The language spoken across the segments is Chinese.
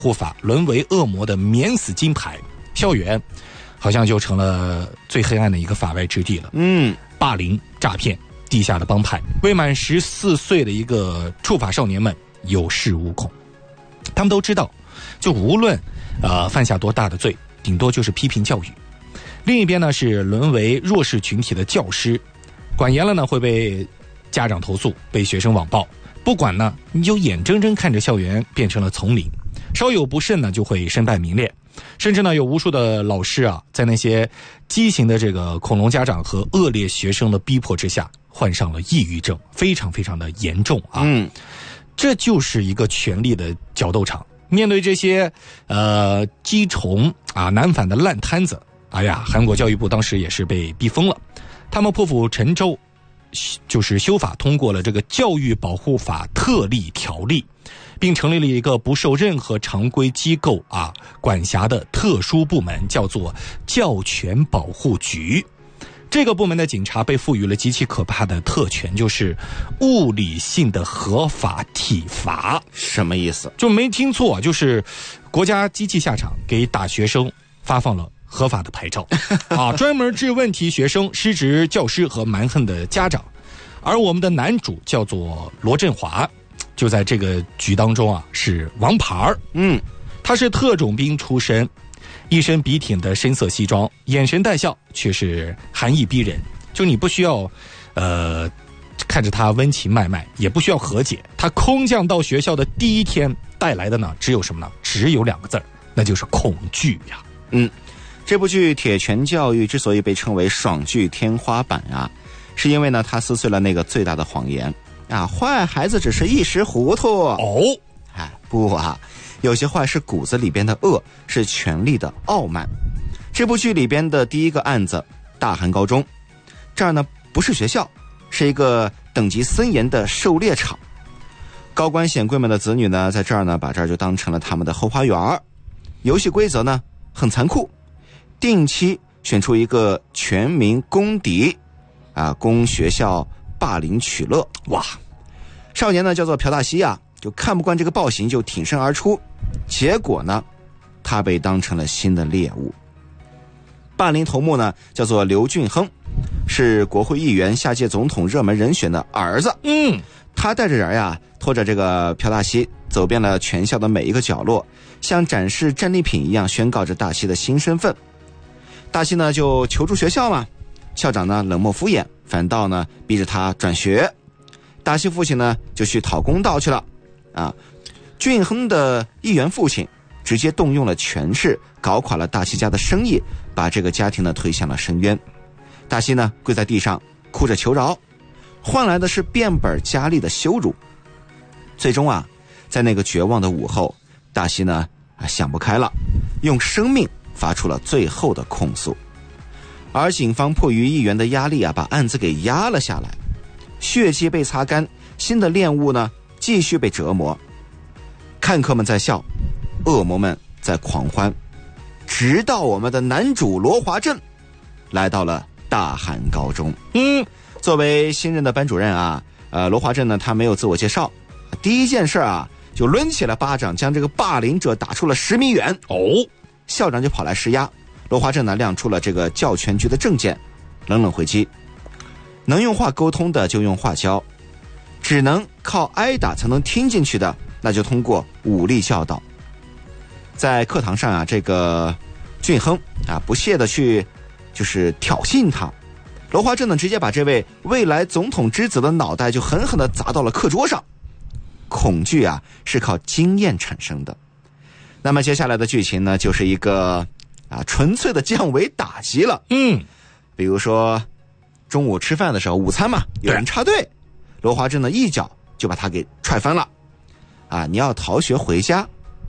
护法沦为恶魔的免死金牌，校园好像就成了最黑暗的一个法外之地了。霸凌、诈骗、地下的帮派，未满14岁的一个触法少年们有恃无恐。他们都知道，就无论犯下多大的罪，顶多就是批评教育。另一边呢是沦为弱势群体的教师，管严了呢会被家长投诉，被学生网暴。不管呢，你就眼睁睁看着校园变成了丛林，稍有不慎呢就会身败名裂。甚至呢有无数的老师啊，在那些畸形的这个恐龙家长和恶劣学生的逼迫之下，患上了抑郁症，非常非常的严重啊。这就是一个权力的角斗场。面对这些鸡虫啊难反的烂摊子，哎呀，韩国教育部当时也是被逼疯了。他们破釜沉舟，就是修法通过了这个教育保护法特例条例，并成立了一个不受任何常规机构管辖的特殊部门，叫做教权保护局。这个部门的警察被赋予了极其可怕的特权，就是物理性的合法体罚。 什么意思？ 就没听错，就是国家机器下场给打学生发放了合法的牌照专门治问题学生、失职教师和蛮横的家长。而我们的男主叫做罗振华，就在这个局当中是王牌。他是特种兵出身，一身笔挺的深色西装，眼神带笑，却是寒意逼人。就你不需要看着他温情脉脉，也不需要和解。他空降到学校的第一天带来的呢，只有什么呢？只有2个字儿，那就是恐惧呀。 这部剧《铁拳教育》之所以被称为爽剧天花板是因为呢，它撕碎了那个最大的谎言坏孩子只是一时糊涂不有些坏是骨子里边的恶，是权力的傲慢。这部剧里边的第一个案子，大韩高中，这儿呢不是学校，是一个等级森严的狩猎场。高官显贵们的子女呢，在这儿呢把这儿就当成了他们的后花园。游戏规则呢很残酷，定期选出一个全民公敌供学校霸凌取乐。少年呢叫做朴大熙就看不惯这个暴行，就挺身而出。结果呢，他被当成了新的猎物。霸凌头目呢叫做刘俊亨，是国会议员、下届总统热门人选的儿子。他带着人拖着这个朴大熙走遍了全校的每一个角落，像展示战利品一样宣告着大熙的新身份。大熙呢就求助学校嘛，校长呢冷漠敷衍，反倒呢逼着他转学。大熙父亲呢就去讨公道去了俊亨的议员父亲直接动用了权势，搞垮了大熙家的生意，把这个家庭呢推向了深渊。大熙呢跪在地上哭着求饶，换来的是变本加厉的羞辱。最终在那个绝望的午后，大熙呢想不开了，用生命发出了最后的控诉。而警方迫于议员的压力把案子给压了下来。血迹被擦干，新的恋物呢继续被折磨。看客们在笑，恶魔们在狂欢，直到我们的男主罗华镇来到了大韩高中。作为新任的班主任罗华镇呢他没有自我介绍，第一件事就抡起了巴掌，将这个霸凌者打出了10米远。校长就跑来施压，罗华镇呢亮出了这个教权局的证件，冷冷回击：能用话沟通的就用话教，只能靠挨打才能听进去的，那就通过武力教导。在课堂上这个俊亨不屑的去就是挑衅他。罗华镇呢直接把这位未来总统之子的脑袋就狠狠的砸到了课桌上。恐惧是靠经验产生的。那么接下来的剧情呢就是一个纯粹的降维打击了。比如说中午吃饭的时候，午餐嘛，有人插队，罗华镇呢一脚就把他给踹翻了。你要逃学回家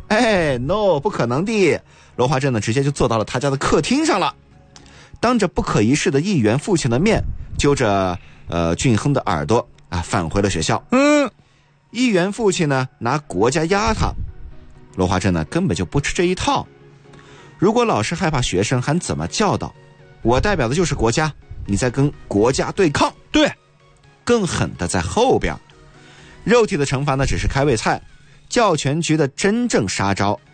，no， 不可能的。罗华镇呢直接就坐到了他家的客厅上了，当着不可一世的议员父亲的面，揪着俊亨的耳朵返回了学校。议员父亲呢拿国家压他，罗华镇呢根本就不吃这一套。如果老师害怕学生，还怎么教导？我代表的就是国家，你在跟国家对抗。 对， 更狠的在后边。肉体的惩罚呢只是开胃菜，教权局的真正杀招